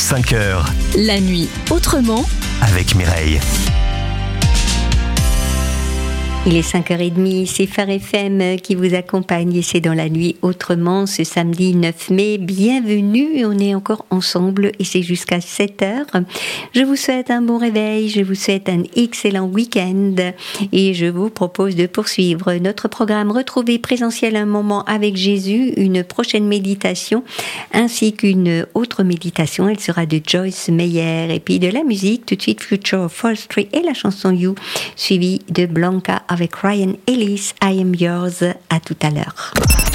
5h. La nuit autrement Avec Mireille. Il est 5h30, c'est Phare FM qui vous accompagne et c'est dans la nuit autrement ce samedi 9 mai. Bienvenue, on est encore ensemble et c'est jusqu'à 7h. Je vous souhaite un bon réveil, je vous souhaite un excellent week-end et je vous propose de poursuivre notre programme Retrouver présentiel un moment avec Jésus, une prochaine méditation ainsi qu'une autre méditation. Elle sera de Joyce Meyer et puis de la musique, tout de suite Future Forestry et la chanson You, suivie de Blanca avec Ryan Ellis, I Am Yours. À tout à l'heure.